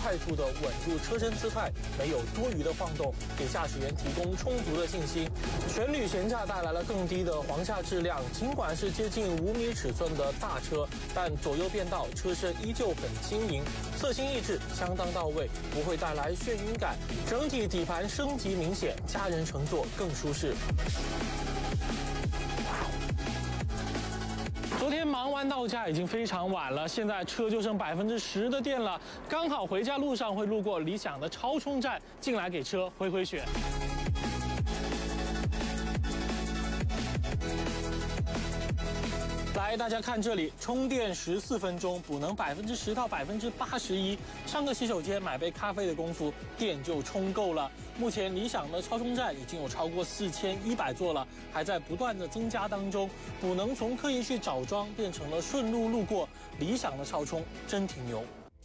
快速地稳住车身姿态，没有多余的晃动，给驾驶员提供充足的信心。全铝悬架带来了更低的簧下质量，尽管是接近5米尺寸的大车，但左右变道车身依旧很轻盈，侧倾抑制相当到位，不会带来眩晕感。整体底盘升级明显，家人乘坐更舒适。昨天忙完到家已经非常晚了，现在车就剩10%的电了，刚好回家路上会路过理想的超充站，进来给车回回血。来，大家看这里，充电14分钟，补能10%到81%。上个洗手间买杯咖啡的功夫，电就充够了。目前理想的超充站已经有超过4100座了，还在不断的增加当中。补能从刻意去找装变成了顺路路过，理想的超充真挺牛。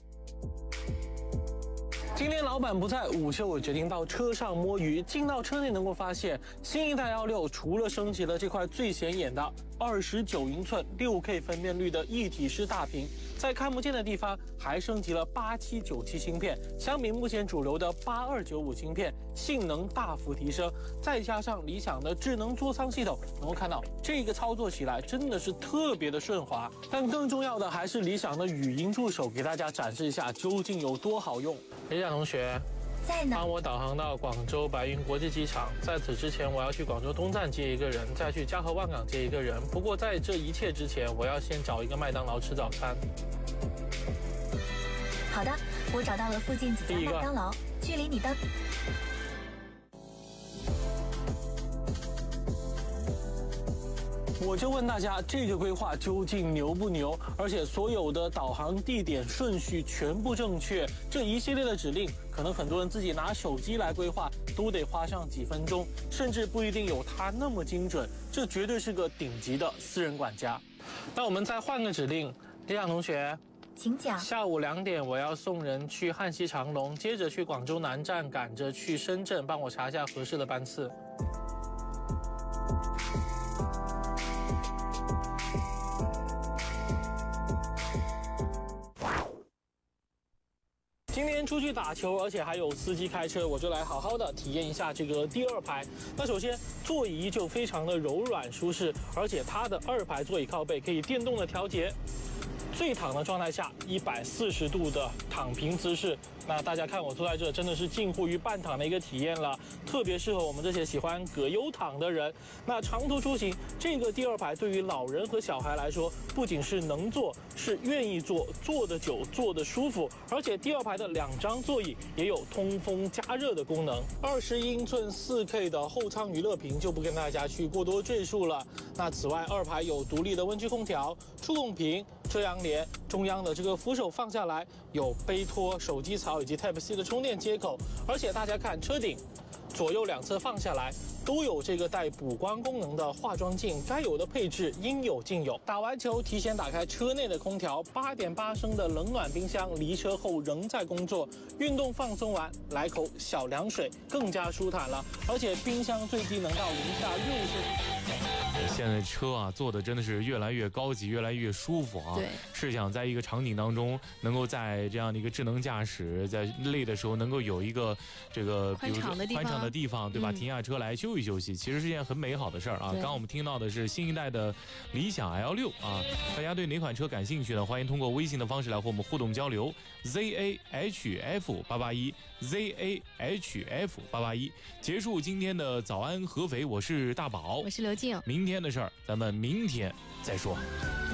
今天老板不在，午休我决定到车上摸鱼。进到车内能够发现，新一代L6除了升级了这块最显眼的29英寸6K 分辨率的一体式大屏，在看不见的地方还升级了8797芯片，相比目前主流的8295芯片，性能大幅提升。再加上理想的智能座舱系统，能够看到这个操作起来真的是特别的顺滑。但更重要的还是理想的语音助手，给大家展示一下究竟有多好用。理想同学， 在哪？ 帮我导航到广州白云国际机场。在此之前，我要去广州东站接一个人，再去嘉禾万港接一个人。不过在这一切之前，我要先找一个麦当劳吃早餐。 好的，我找到了附近几家麦当劳，距离你的。 我就问大家，这个规划究竟牛不牛？而且所有的导航地点顺序全部正确，这一系列的指令，可能很多人自己拿手机来规划，都得花上几分钟，甚至不一定有它那么精准。这绝对是个顶级的私人管家。那我们再换个指令，理想同学， 请讲。 下午2点，我要送人去汉西长隆，接着去广州南站，赶着去深圳，帮我查一下合适的班次。今天出去打球，而且还有司机开车，我就来好好的体验一下这个第2排。那首先座椅就非常的柔软舒适，而且它的2排座椅靠背可以电动的调节。最躺的状态下，140度的躺平姿势。那大家看我坐在这，真的是近乎于半躺的一个体验了，特别适合我们这些喜欢葛优躺的人。那长途出行，这个第2排对于老人和小孩来说，不仅是能坐，是愿意坐，坐得久，坐得舒服。而且第2排的2张座椅也有通风加热的功能。20英寸4K 的后舱娱乐屏就不跟大家去过多赘述了。那此外，2排有独立的温区空调、触控屏、遮阳帘，中央的这个扶手放下来有杯托、手机槽以及 Type-C 的充电接口，而且大家看车顶，左右两侧放下来都有这个带补光功能的化妆镜，该有的配置应有尽有。打完球提前打开车内的空调，8.8升的冷暖冰箱离车后仍在工作。运动放松完，来口小凉水更加舒坦了，而且冰箱最低能到零下60。 现在车啊做的真的是越来越高级，越来越舒服啊！ 对， 试想在一个场景当中，能够在这样的一个智能驾驶，在累的时候能够有一个这个比如说宽敞的地方，对吧？停下车来休息休息，其实是件很美好的事儿啊！刚刚我们听到的是新一代的理想 L6啊，大家对哪款车感兴趣呢？欢迎通过微信的方式来和我们互动交流 ，ZAHF881 ZAHF881。结束今天的早安合肥，我是大宝， 我是刘静。 明天的事儿咱们明天再说。